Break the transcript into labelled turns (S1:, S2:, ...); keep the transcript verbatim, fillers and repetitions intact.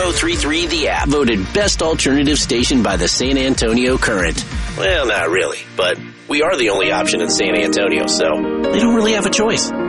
S1: oh three three The App. Voted best alternative station by the San Antonio Current. Well, not really, but we are the only option in San Antonio, so they don't really have a choice.